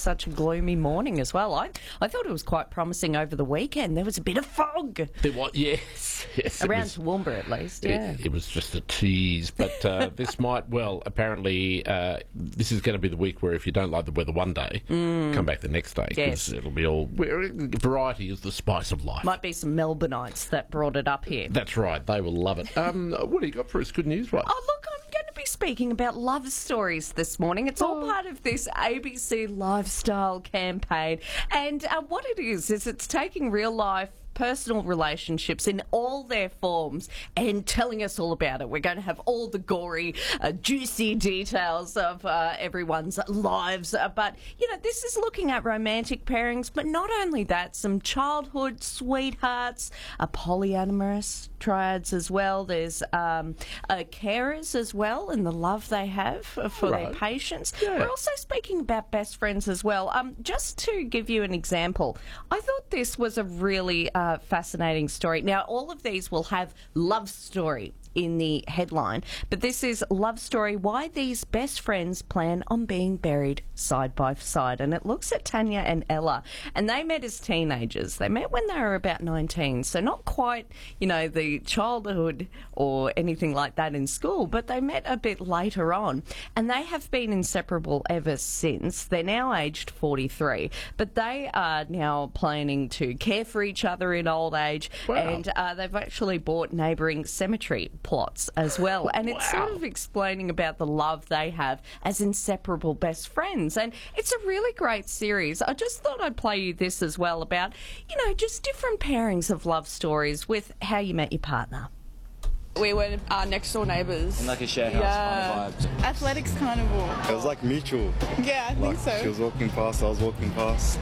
such a gloomy morning as well. I thought it was quite promising over the weekend. There was a bit of fog. There was, yes. Around Toowoomba at least, yeah. It was just a tease, but this might, apparently this is going to be the week where if you don't like the weather one day, come back the next day, because it'll be all... Variety is the spice of life. Might be some Melbourneites that brought it up here. That's right, they will love it. What do you got for us? Good news, right? Oh, look, I'm going to be speaking about love stories this morning. It's all part of this ABC lifestyle campaign, and what it is it's taking real life personal relationships in all their forms and telling us all about it. We're going to have all the gory, juicy details of everyone's lives. But, this is looking at romantic pairings, but not only that, some childhood sweethearts, polyamorous triads as well. There's carers as well and the love they have for their patients. Yeah. We're also speaking about best friends as well. Just to give you an example, I thought this was a really fascinating story. Now, all of these will have love story in the headline, but this is love story, why these best friends plan on being buried side by side. And it looks at Tanya and Ella, and they met as teenagers. They met when they were about 19, so not quite, the childhood or anything like that in school, but they met a bit later on, and they have been inseparable ever since. They're now aged 43, but they are now planning to care for each other in old age. Wow. And they've actually bought neighbouring cemetery plots as well, and it's sort of explaining about the love they have as inseparable best friends, and it's a really great series. I just thought I'd play you this as well about, just different pairings of love stories with how you met your partner. We were next door neighbours. In like a share house kind of vibes. Athletics carnival. It was like mutual. Yeah, I think so. She was walking past, I was walking past.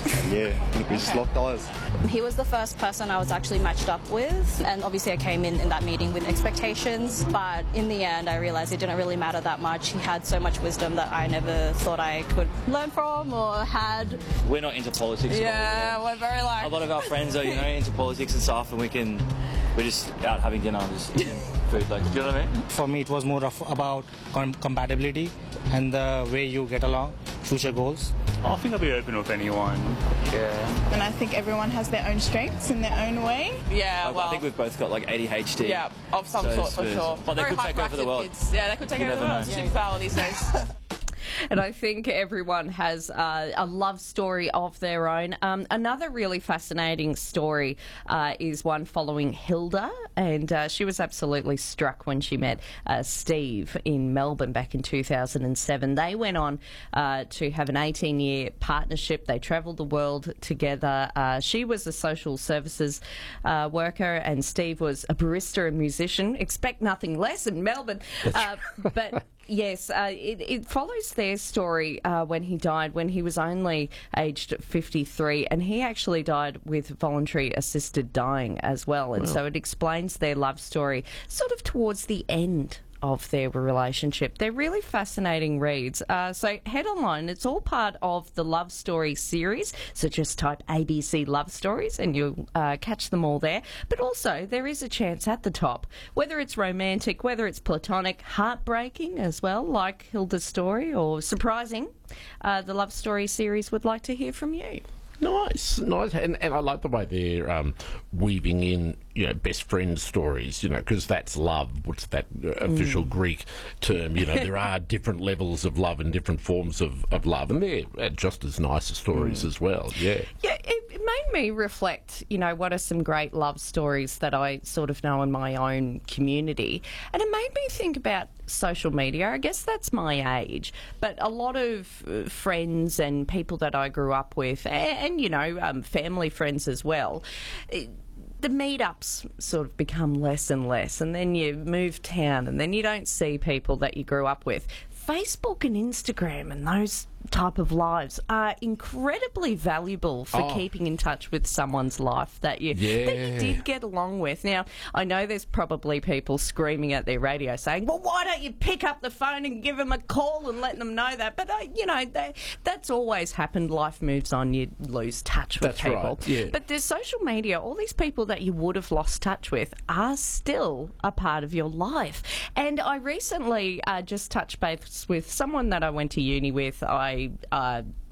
And we just locked eyes. He was the first person I was actually matched up with, and obviously I came in that meeting with expectations, but in the end I realised it didn't really matter that much. He had so much wisdom that I never thought I could learn from or had. We're not into politics. Yeah, we're very like... A lot of our friends are, into politics and stuff, and we're just out having dinner and just eating food, do you know what I mean? For me it was more about compatibility and the way you get along, future goals. I think I'll be open with anyone. Yeah. And I think everyone has their own strengths in their own way. Yeah, I think we've both got ADHD. Yeah, of some sort for sure. But they could take over the world. Kids. Yeah, they could take over the world. Superpower these days. And I think everyone has a love story of their own. Another really fascinating story is one following Hilda, and she was absolutely struck when she met Steve in Melbourne back in 2007. They went on to have an 18-year partnership. They travelled the world together. She was a social services worker, and Steve was a barista and musician. Expect nothing less in Melbourne. But... Yes, it follows their story when he died, when he was only aged 53, and he actually died with voluntary assisted dying as well. And so it explains their love story sort of towards the end of their relationship. They're really fascinating reads. So head online. It's all part of the Love Story series. So just type ABC Love Stories and you'll catch them all there. But also there is a chance at the top, whether it's romantic, whether it's platonic, heartbreaking as well, like Hilda's story, or surprising, the Love Story series would like to hear from you. Nice. And I like the way they're weaving in, best friend stories, because that's love. What's that official Greek term? There are different levels of love and different forms of love, and they're just as nice as stories as well, yeah. Yeah, it made me reflect, what are some great love stories that I sort of know in my own community, and it made me think about social media. I guess that's my age, but a lot of friends and people that I grew up with, and family friends as well, the meetups sort of become less and less, and then you move town and then you don't see people that you grew up with. Facebook and Instagram and those type of lives are incredibly valuable for keeping in touch with someone's life that you did get along with. Now, I know there's probably people screaming at their radio saying, well, why don't you pick up the phone and give them a call and let them know that? But, that's always happened. Life moves on. You lose touch with people. Right, yeah. But there's social media. All these people that you would have lost touch with are still a part of your life. And I recently just touched base with someone that I went to uni with. I